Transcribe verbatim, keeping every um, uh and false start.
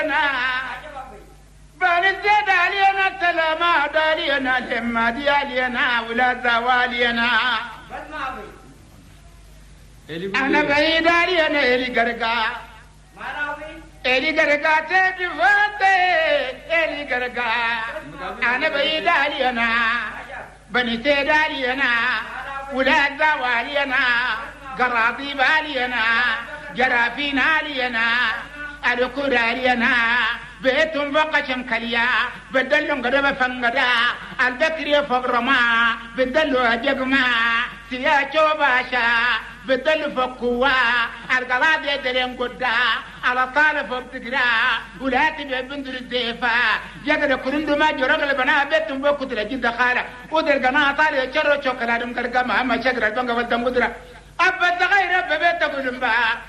بنزيد علينا السلامة دالينا لما ديالينا ولا زوالينا أنا بعيد علينا إلي قرقا إلي قرقا تدي فاتي إلي قرقا أنا بعيد علينا بنزيد علينا ولا زوالينا قراضي بالينا جرافين علينا الكور علينا بيتم بقشم كليا بدلهم قدام فنغدا البكري فقرما بدلوا جقما سياچو باشا بدل فقوا القلاب يدرين قدا على طالب فبتقرا ولاتي ببندر الزيفا يقدر كرندو ما جرق البناء بيتم بكتر جد خالة ودر قناة طالي شرو شوكرا دم كرقما اما شكرا البنغ والدم قدرا أبا تغير ببيت قلنبا